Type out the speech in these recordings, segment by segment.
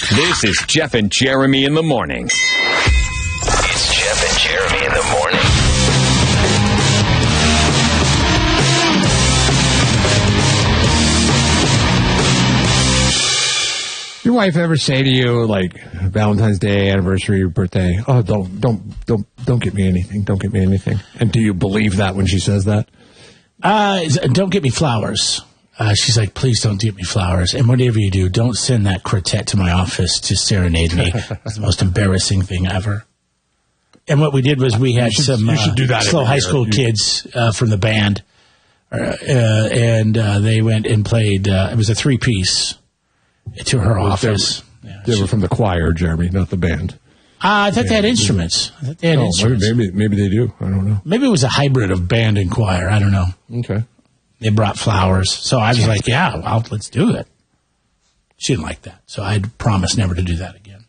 This is Jeff and Jeremy in the morning. It's Jeff and Jeremy in the morning. Your wife ever say to you, like, Valentine's Day, anniversary, birthday, oh, don't get me anything, don't get me anything? And do you believe that when she says that? Don't get me flowers. She's like, please don't get me flowers. And whatever you do, don't send that quartet to my office to serenade me. It's the most embarrassing thing ever. And what we did was we had some slow high school kids from the band. And they went and played, it was a 3-piece to her office. They were from the choir, Jeremy, not the band. I thought they had instruments. Maybe they do. I don't know. Maybe it was a hybrid of band and choir. I don't know. Okay. They brought flowers. So I was like, yeah, well, let's do it. She didn't like that. So I promised never to do that again.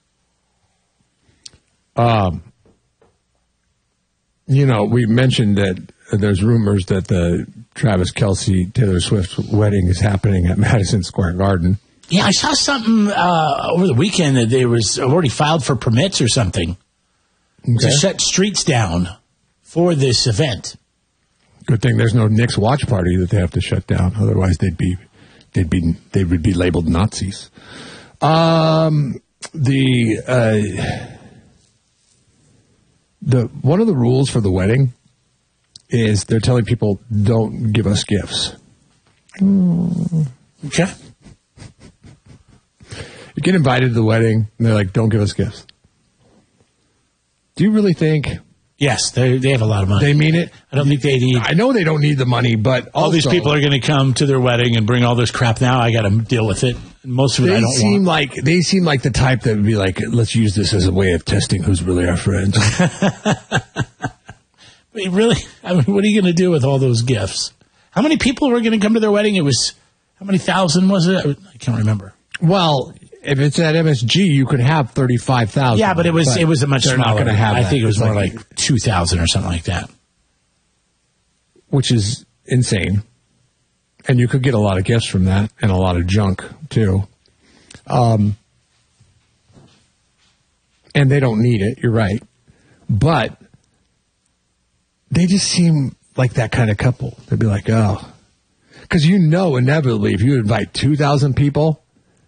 We mentioned that there's rumors that the Travis Kelce Taylor Swift wedding is happening at Madison Square Garden. Yeah, I saw something over the weekend that they was already filed for permits or something to shut streets down for this event. Good thing there's no Knicks watch party that they have to shut down. Otherwise, they would be labeled Nazis. One of the rules for the wedding is they're telling people don't give us gifts. Okay. You get invited to the wedding, and they're like, don't give us gifts. Do you really think? Yes, they have a lot of money. They mean it? I don't think they need... I know they don't need the money, but all these people are going to come to their wedding and bring all this crap now. I got to deal with it. Most of it I don't want. They seem like the type that would be like, let's use this as a way of testing who's really our friends. Really? I mean, what are you going to do with all those gifts? How many people were going to come to their wedding? It was... How many thousand was it? I can't remember. Well... If it's at MSG, you could have 35,000. Yeah, but it was a much smaller. Not gonna have I think it was more like 2,000 or something like that. Which is insane. And you could get a lot of gifts from that and a lot of junk, too. And they don't need it, you're right. But they just seem like that kind of couple. They'd be like, oh. Because inevitably, if you invite 2,000 people...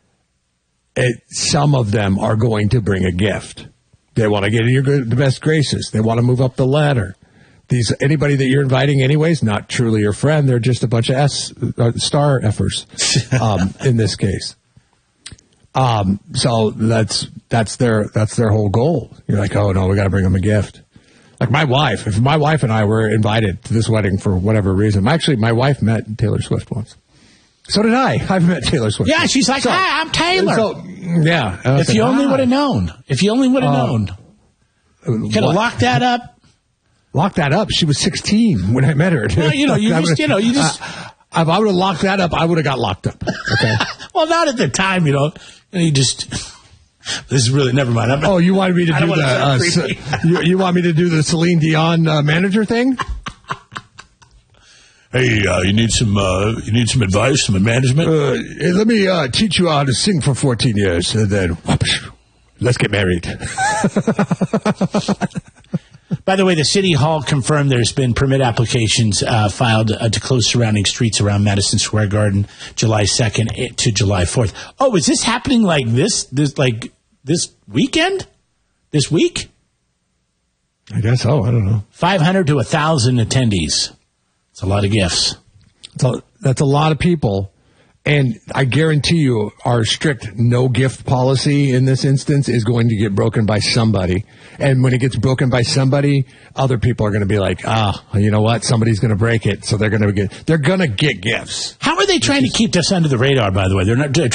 some of them are going to bring a gift. They want to get in the best graces. They want to move up the ladder. Anybody that you're inviting anyways, not truly your friend. They're just a bunch of star effers in this case. So that's their whole goal. You're like, oh no, we got to bring them a gift. Like my wife. If my wife and I were invited to this wedding for whatever reason, actually my wife met Taylor Swift once. So did I. I've met Taylor Swift. Yeah, she's like, hi, I'm Taylor. Yeah. If you only would have known. If you only would have known. Could have locked that up. Locked that up? She was 16 when I met her. Well, you just... if I would have locked that up, I would have got locked up. Okay. Well, not at the time, you just... This is really... Never mind. You wanted me to do you want me to do the Celine Dion manager thing? Hey, you need some advice, some management? Let me teach you how to sing for 14 years, and then let's get married. By the way, the City Hall confirmed there's been permit applications filed to close surrounding streets around Madison Square Garden July 2nd to July 4th. Oh, is this happening like this weekend? This week? I guess so. I don't know. 500 to 1,000 attendees. It's a lot of gifts. That's a lot of people. And I guarantee you our strict no gift policy in this instance is going to get broken by somebody. And when it gets broken by somebody, other people are going to be like, you know what? Somebody's going to break it. So they're going to get gifts. How are they trying to keep this under the radar, by the way? They're not